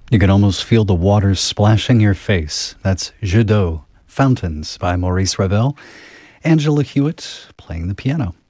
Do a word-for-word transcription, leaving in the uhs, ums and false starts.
You can almost feel the water splashing your face. That's Jeux d'eau, Fountains by Maurice Ravel. Angela Hewitt playing the piano.